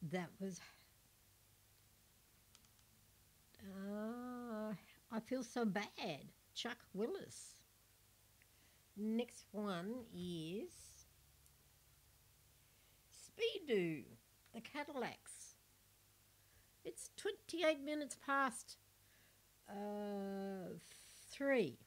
That was. I feel so bad. Chuck Willis. Next one is Speedo, the Cadillacs. It's 28 minutes past 3.